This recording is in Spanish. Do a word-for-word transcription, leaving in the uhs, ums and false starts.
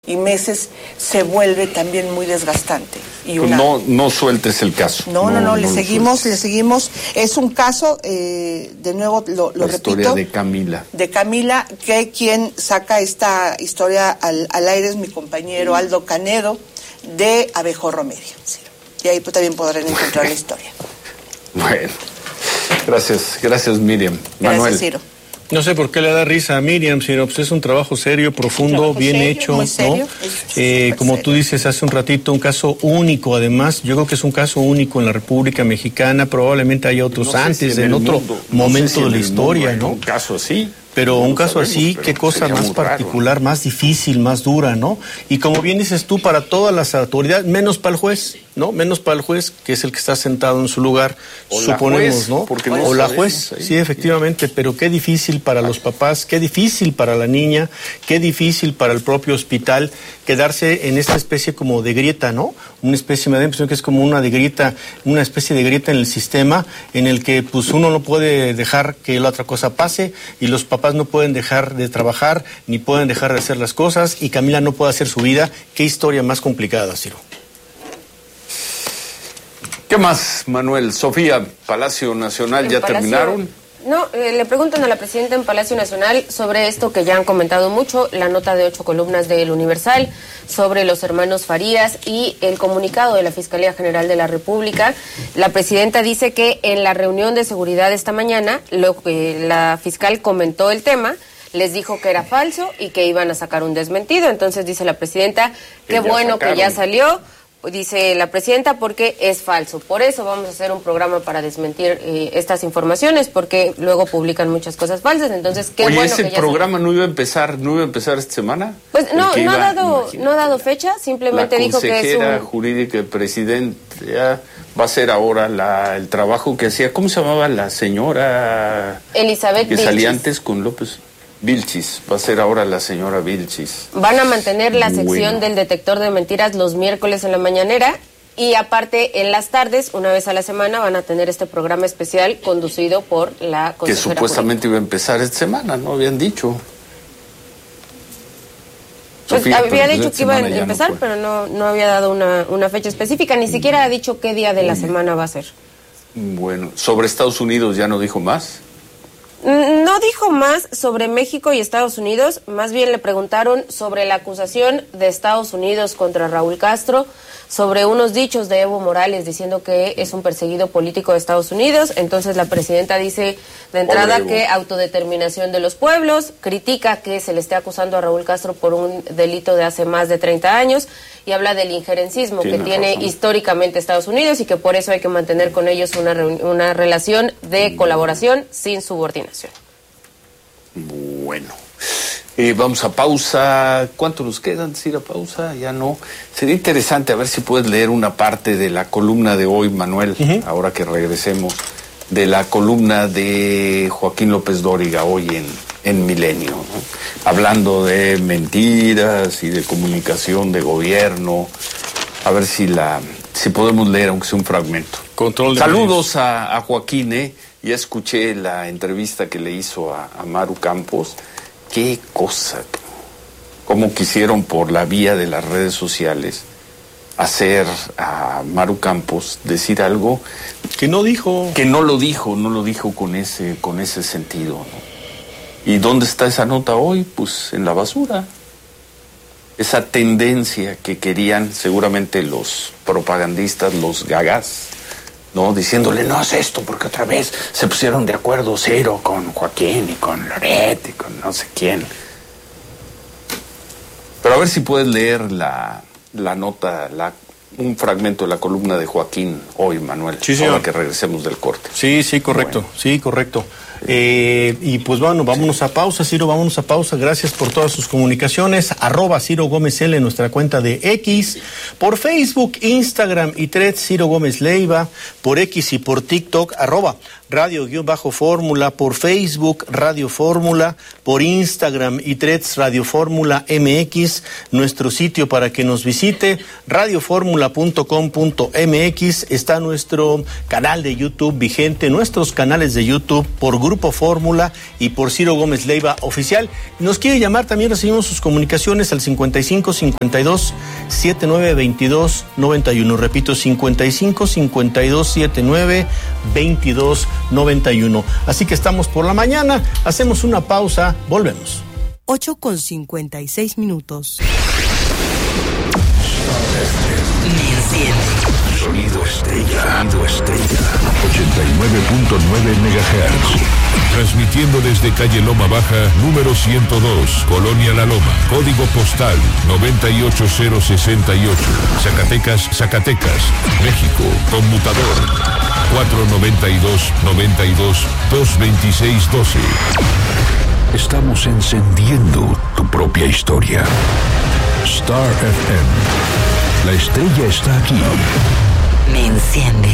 y meses se vuelve también muy desgastante. Y una... No, no sueltes el caso. No, no, no, no le no seguimos, le seguimos. Es un caso, eh, de nuevo lo, lo La repito. historia de Camila. De Camila, que quien saca esta historia al, al aire es mi compañero Aldo Canedo, de Abejorro Media. Sí. Y ahí pues, también podrán encontrar la historia. Bueno, gracias, gracias Miriam. Gracias, Manuel. Ciro. No sé por qué le da risa a Miriam, sino pues es un trabajo serio, profundo, trabajo bien serio, hecho, muy serio, ¿no? es Eh, como serio. tú dices hace un ratito, un caso único, además, yo creo que es un caso único en la República Mexicana, probablemente haya otros No sé antes, si en, en otro mundo, momento no sé si de en la el historia, mundo hay ¿no? Un caso así. Pero no un caso sabemos, así, pero qué cosa sería más muy raro. particular, más difícil, más dura, ¿no? Y como bien dices tú, para todas las autoridades, menos para el juez, ¿no? Menos para el juez, que es el que está sentado en su lugar, O la suponemos, juez, ¿no? porque no o la sabemos juez, ahí. sí, efectivamente, pero qué difícil para los papás, qué difícil para la niña, qué difícil para el propio hospital quedarse en esta especie como de grieta, ¿no? Una especie, me da la impresión que es como una de grieta, una especie de grieta en el sistema, en el que pues uno no puede dejar que la otra cosa pase y los papás no pueden dejar de trabajar, ni pueden dejar de hacer las cosas, y Camila no puede hacer su vida. Qué historia más complicada, Ciro. ¿Qué más, Manuel? Sofía, Palacio Nacional, ¿ya Palacio... terminaron? No, eh, le preguntan a la presidenta en Palacio Nacional sobre esto que ya han comentado mucho, la nota de ocho columnas del Universal, sobre los hermanos Farías y el comunicado de la Fiscalía General de la República. La presidenta dice que en la reunión de seguridad esta mañana, lo que la fiscal comentó el tema, les dijo que era falso y que iban a sacar un desmentido. Entonces dice la presidenta, Que qué ya bueno sacaron. que ya salió. Dice la presidenta, porque es falso. Por eso vamos a hacer un programa para desmentir eh, estas informaciones, porque luego publican muchas cosas falsas. Entonces, qué Oye, bueno ¿ese que ya programa no iba a empezar, no iba a empezar esta semana? Pues El no, que no ha iba, dado, imagínate, no ha dado fecha, simplemente la dijo que es consejera un... jurídica del presidente ya va a hacer ahora la, el trabajo que hacía, ¿cómo se llamaba la señora Elizabeth que salía Vilchis. antes con López? Vilchis, va a ser ahora la señora Vilchis. Van a mantener la sección Bueno. del detector de mentiras los miércoles en la mañanera. Y aparte, en las tardes, una vez a la semana, van a tener este programa especial conducido por la Que consejera supuestamente iba a empezar esta semana, ¿no? Habían dicho. Pues Sofía, había pero dicho esta que iba a semana ya no empezar, fue. pero no, no había dado una, una fecha específica, ni siquiera ha dicho qué día de la semana va a ser. Bueno, sobre Estados Unidos ya no dijo más. No dijo más sobre México y Estados Unidos, más bien le preguntaron sobre la acusación de Estados Unidos contra Raúl Castro, sobre unos dichos de Evo Morales diciendo que es un perseguido político de Estados Unidos. Entonces la presidenta dice de entrada Pobre Evo. que autodeterminación de los pueblos, critica que se le esté acusando a Raúl Castro por un delito de hace más de treinta años y habla del injerencismo Tiene que tiene razón. históricamente Estados Unidos y que por eso hay que mantener con ellos una, reuni- una relación de colaboración sin subordinación. Bueno, eh, vamos a pausa. ¿Cuánto nos queda antes de ir a pausa? Ya no. Sería interesante a ver si puedes leer una parte de la columna de hoy, Manuel, Uh-huh. ahora que regresemos, de la columna de Joaquín López Dóriga hoy en, en Milenio, ¿no? Hablando de mentiras y de comunicación de gobierno. A ver si la si podemos leer, aunque sea un fragmento. Control de Saludos a, a Joaquín, ¿eh? Ya escuché la entrevista que le hizo a, a Maru Campos. Qué cosa, cómo quisieron por la vía de las redes sociales hacer a Maru Campos decir algo Que no dijo. que no lo dijo, no lo dijo con ese, con ese sentido, ¿no? ¿Y dónde está esa nota hoy? Pues en la basura. Esa tendencia que querían seguramente los propagandistas, los gagas, ¿no? Diciéndole, no haz esto, porque otra vez se pusieron de acuerdo Ciro con Joaquín y con Loret y con no sé quién. Pero a ver si puedes leer la, la nota, la, un fragmento de la columna de Joaquín hoy, Manuel, Sí, señor. ahora que regresemos del corte. Sí, sí, correcto, Bueno. sí, correcto. Eh, y pues bueno, vámonos a pausa, Ciro, vámonos a pausa. Gracias por todas sus comunicaciones. Arroba Ciro Gómez L en nuestra cuenta de X. Por Facebook, Instagram y Threads, Ciro Gómez Leiva. Por X y por TikTok, arroba Radio-Fórmula. Por Facebook, Radio Fórmula. Por Instagram y Threads, Radio Fórmula M X. Nuestro sitio para que nos visite, radio fórmula punto com punto m x. Está nuestro canal de YouTube vigente, nuestros canales de YouTube por grupo Grupo Fórmula y por Ciro Gómez Leiva Oficial. Nos quiere llamar, también recibimos sus comunicaciones al cincuenta y cinco cincuenta y dos setenta y nueve veintidós noventa y uno. Repito, cincuenta y cinco cincuenta y dos setenta y nueve veintidós noventa y uno. Así que estamos por la mañana, hacemos una pausa, volvemos. ocho con cincuenta y seis minutos. Me enciende. Sonido Estrella. Sonido Estrella. ochenta y nueve punto nueve megahertz. Transmitiendo desde calle Loma Baja, número ciento dos, Colonia La Loma. Código postal noventa y ocho mil sesenta y ocho. Zacatecas, Zacatecas, México. Conmutador cuatro noventa y dos noventa y dos dos veintiséis doce. Estamos encendiendo tu propia historia. Star F M. La estrella está aquí. Me enciende.